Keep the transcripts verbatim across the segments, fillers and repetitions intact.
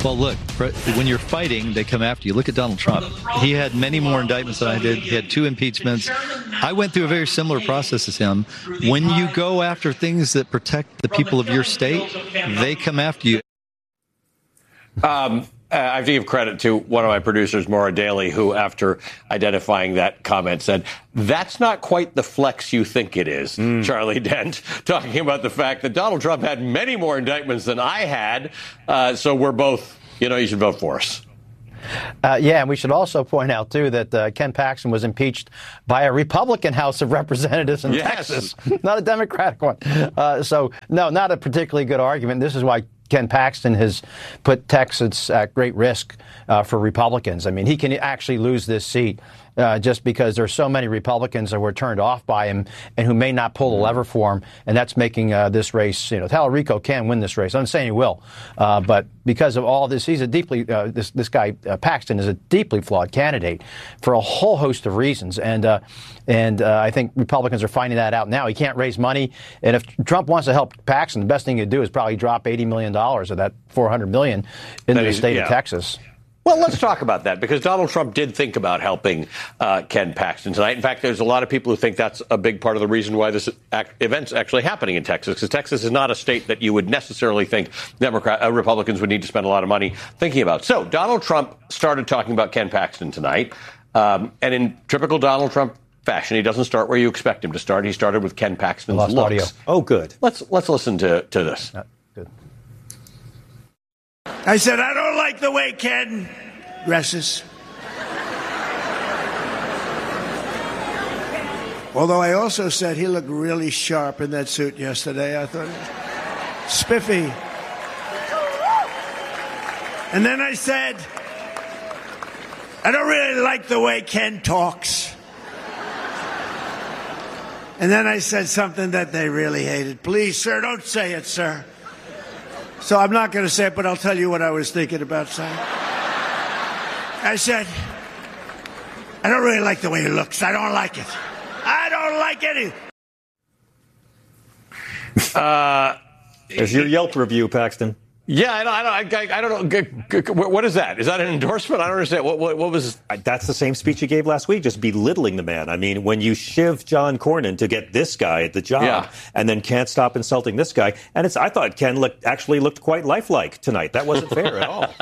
Well, look, when you're fighting, they come after you. Look at Donald Trump. He had many more indictments than I did. He had two impeachments. I went through a very similar process as him. When you go after things that protect the people of your state, they come after you. Um, uh, I have to give credit to one of my producers, Maura Daly, who, after identifying that comment, said, that's not quite the flex you think it is, mm. Charlie Dent, talking about the fact that Donald Trump had many more indictments than I had. Uh, so we're both, you know, you should vote for us. Uh, yeah, and we should also point out, too, that uh, Ken Paxton was impeached by a Republican House of Representatives in yes. Texas, not a Democratic one. Uh, so, no, not a particularly good argument. This is why Ken Paxton has put Texas at great risk uh, for Republicans. I mean, he can actually lose this seat uh, just because there's so many Republicans that were turned off by him and who may not pull the lever for him, and that's making uh, this race, you know, Tallarico can win this race. I'm not saying he will, uh, but because of all this, he's a deeply, uh, this, this guy, uh, Paxton, is a deeply flawed candidate for a whole host of reasons, and uh, and uh, I think Republicans are finding that out now. He can't raise money, and if Trump wants to help Paxton, the best thing he'd do is probably drop eighty million dollars of that four hundred million dollars into the state yeah. of Texas. Well, let's talk about that, because Donald Trump did think about helping uh, Ken Paxton tonight. In fact, there's a lot of people who think that's a big part of the reason why this act- event's actually happening in Texas, because Texas is not a state that you would necessarily think Democrat uh, Republicans would need to spend a lot of money thinking about. So Donald Trump started talking about Ken Paxton tonight, um, and in typical Donald Trump fashion, he doesn't start where you expect him to start. He started with Ken Paxton's lost looks. Audio. Oh, good. Let's let's listen to, to this. Uh, good. I said, I don't like the way Ken dresses. Although I also said he looked really sharp in that suit yesterday. I thought, spiffy. And then I said, I don't really like the way Ken talks. And then I said something that they really hated. Please, sir, don't say it, sir. So I'm not going to say it, but I'll tell you what I was thinking about saying. I said, I don't really like the way he looks. I don't like it. I don't like it. Uh, There's your Yelp review, Paxton. Yeah, I don't, I don't, I, I don't know. What is that? Is that an endorsement? I don't understand. What, what, what was? That's the same speech he gave last week, just belittling the man. I mean, when you shiv John Cornyn to get this guy at the job, yeah. and then can't stop insulting this guy, and it's, I thought Ken looked, actually looked quite lifelike tonight. That wasn't fair at all.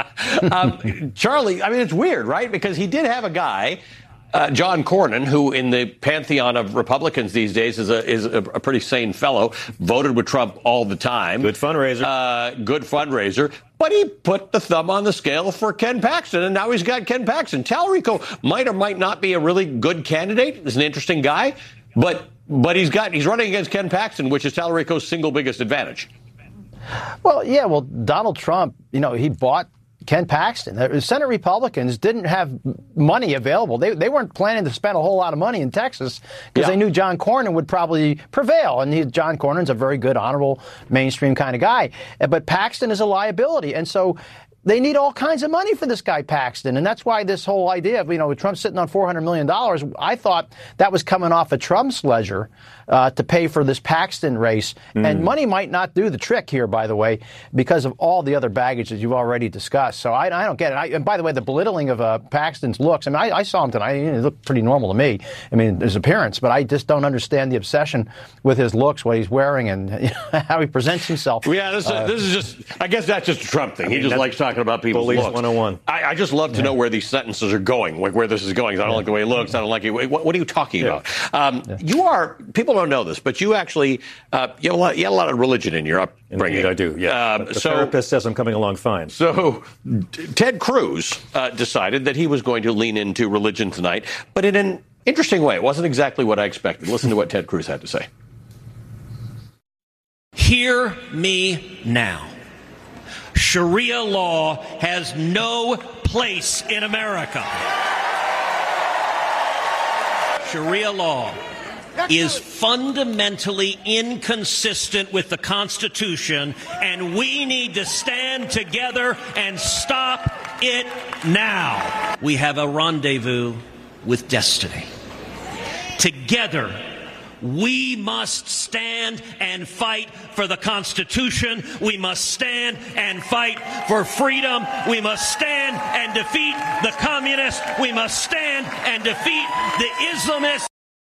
um, Charlie, I mean, it's weird, right? Because he did have a guy. Uh, John Cornyn, who in the pantheon of Republicans these days is a is a, a pretty sane fellow, voted with Trump all the time. Good fundraiser. Uh, good fundraiser. But he put the thumb on the scale for Ken Paxton, and now he's got Ken Paxton. Tallarico might or might not be a really good candidate. He's an interesting guy, but but he's got he's running against Ken Paxton, which is Tallarico's single biggest advantage. Well, yeah, well, Donald Trump, you know, he bought Ken Paxton. The Senate Republicans didn't have money available. They they weren't planning to spend a whole lot of money in Texas because yeah. they knew John Cornyn would probably prevail. And he, John Cornyn's a very good, honorable, mainstream kind of guy. But Paxton is a liability. And so they need all kinds of money for this guy Paxton. And that's why this whole idea of, you know, with Trump sitting on four hundred million dollars, I thought that was coming off of Trump's ledger uh, to pay for this Paxton race. Mm. And money might not do the trick here, by the way, because of all the other baggage that you've already discussed. So I, I don't get it. I, and by the way, the belittling of uh, Paxton's looks, I mean, I, I saw him tonight. He looked pretty normal to me. I mean, his appearance. But I just don't understand the obsession with his looks, what he's wearing, and you know, how he presents himself. Yeah, this, uh, this is just, I guess that's just a Trump thing. I mean, he just likes talking about people's Bullies looks. one oh one. I, I just love to yeah. know where these sentences are going, like where this is going. I don't yeah. like the way he looks. I don't like it. What, what are you talking yeah. about? Um, yeah. You are, people don't know this, but you actually, uh, you, have a lot, you have a lot of religion in your upbringing. Indeed, I do, yeah. Uh, the so, therapist says I'm coming along fine. So Ted Cruz uh, decided that he was going to lean into religion tonight, but in an interesting way. It wasn't exactly what I expected. Listen to what Ted Cruz had to say. Hear me now. Sharia law has no place in America. Sharia law is fundamentally inconsistent with the Constitution, and we need to stand together and stop it now. We have a rendezvous with destiny. Together, we must stand and fight for the Constitution. We must stand and fight for freedom. We must stand and defeat the communists. We must stand and defeat the Islamists.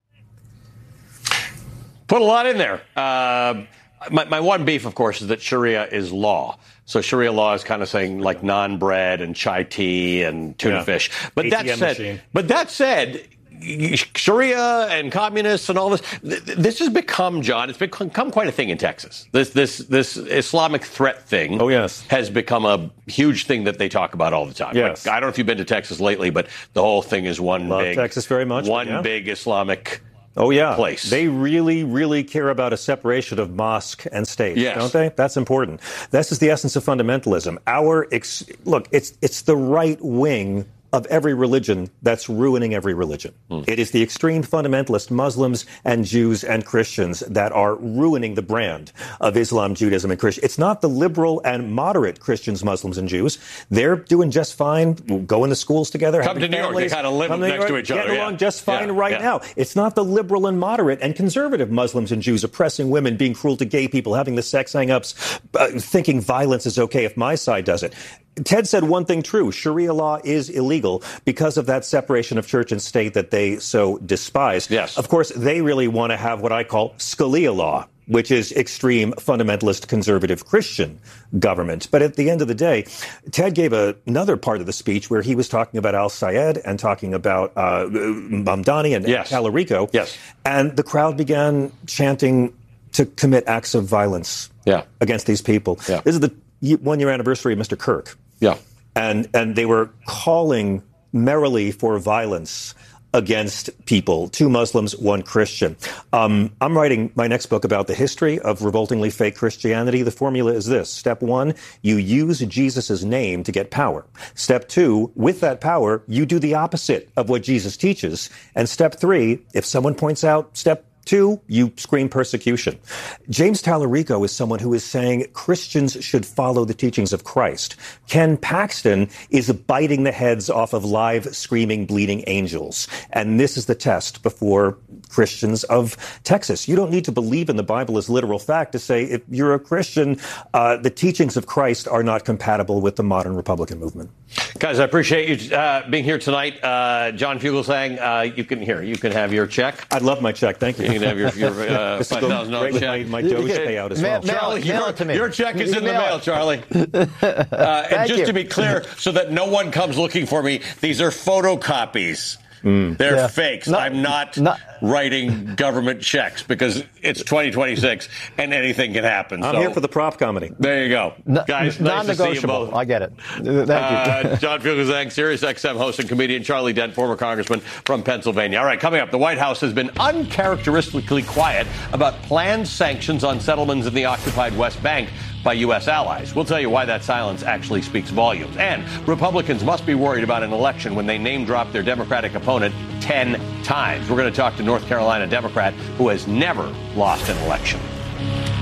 Put a lot in there. Uh, my, my one beef, of course, is that Sharia is law. So Sharia law is kind of saying like non-bread and chai tea and tuna yeah. fish. But A T M that said, machine. but that said, Sharia and communists and all this, this has become, John, it's become quite a thing in Texas. This this this Islamic threat thing oh, yes. has become a huge thing that they talk about all the time. Yes. Like, I don't know if you've been to Texas lately, but the whole thing is one Love big Texas very much, one yeah. big Islamic Oh, yeah. place. They really, really care about a separation of mosque and state, yes. don't they? That's important. This is the essence of fundamentalism. Our ex- Look, it's it's the right wing of every religion that's ruining every religion. Mm. It is the extreme fundamentalist Muslims and Jews and Christians that are ruining the brand of Islam, Judaism, and Christian. It's not the liberal and moderate Christians, Muslims, and Jews. They're doing just fine, going to schools together. Come to New York. They kind of live next to each other. Getting yeah. along just fine yeah. right yeah. now. It's not the liberal and moderate and conservative Muslims and Jews oppressing women, being cruel to gay people, having the sex hang-ups, uh, thinking violence is okay if my side does it. Ted said one thing true. Sharia law is illegal because of that separation of church and state that they so despise. Yes. Of course, they really want to have what I call Scalia law, which is extreme fundamentalist conservative Christian government. But at the end of the day, Ted gave a, another part of the speech where he was talking about al-Sayed and talking about uh, Mamdani and yes. Tallarico. Yes. And the crowd began chanting to commit acts of violence yeah. against these people. Yeah. This is the one-year anniversary of Mister Kirk. Yeah. And and they were calling merrily for violence against people, two Muslims, one Christian. Um, I'm writing my next book about the history of revoltingly fake Christianity. The formula is this. Step one, you use Jesus' name to get power. Step two, with that power, you do the opposite of what Jesus teaches. And step three, if someone points out step two, you scream persecution. James Tallarico is someone who is saying Christians should follow the teachings of Christ. Ken Paxton is biting the heads off of live, screaming, bleeding angels. And this is the test before Christians of Texas. You don't need to believe in the Bible as literal fact to say if you're a Christian, uh, the teachings of Christ are not compatible with the modern Republican movement. Guys, I appreciate you uh, being here tonight. Uh, John Fugelsang, uh, you can here. You can have your check. I'd love my check. Thank you. You can have your, your uh, five thousand dollars check. My, my Doge payout as well. Mail, Charlie, mail your, it to me. your check is You in the mail mail, it. Charlie. Uh, and just you. to be clear, so that no one comes looking for me, these are photocopies. Mm. They're Yeah. fakes. Not- I'm not, not- writing government checks because it's twenty twenty-six and anything can happen. I'm so, here for the prop comedy. There you go. No, Guys, nice to see you non-negotiable. both. I get it. Thank you. Uh, John Fugelsang, Sirius X M host and comedian, Charlie Dent, former congressman from Pennsylvania. All right, coming up, the White House has been uncharacteristically quiet about planned sanctions on settlements in the occupied West Bank by U S allies. We'll tell you why that silence actually speaks volumes. And Republicans must be worried about an election when they name drop their Democratic opponent ten times. We're going to talk to North Carolina Democrat who has never lost an election.